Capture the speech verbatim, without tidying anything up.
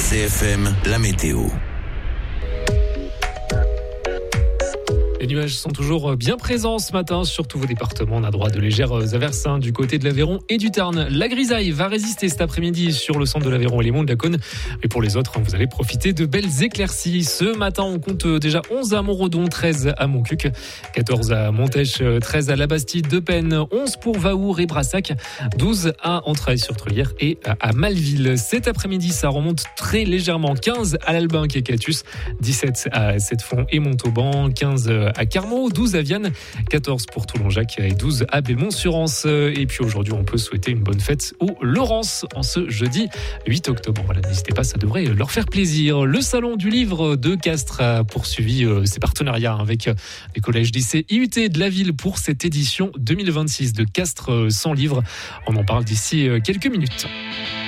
C F M, la météo. Les nuages sont toujours bien présents ce matin sur tous vos départements. On a droit à de légères averses hein, du côté de l'Aveyron et du Tarn. La grisaille va résister cet après-midi sur le centre de l'Aveyron et les monts de la Cône. Et pour les autres, vous allez profiter de belles éclaircies. Ce matin, on compte déjà onze à Montredon, treize à Montcuq, quatorze à Montèche, treize à Labastide, De Pène, onze pour Vaour et Brassac, douze à Entrailles-sur-Truyère et à Malville. Cet après-midi, ça remonte très légèrement. quinze à l'Albinque et Catus, dix-sept à Sept-Fonds et Montauban, quinze à Carmaux, douze à Vienne, quatorze pour Toulon-Jacques et douze à Belmont-sur-Anse. Et puis aujourd'hui, on peut souhaiter une bonne fête aux Laurence en ce jeudi huit octobre. Voilà, n'hésitez pas, ça devrait leur faire plaisir. Le Salon du Livre de Castres a poursuivi ses partenariats avec les collèges, lycées, I U T de la ville pour cette édition deux mille vingt-six de Castres sans livre. On en parle d'ici quelques minutes.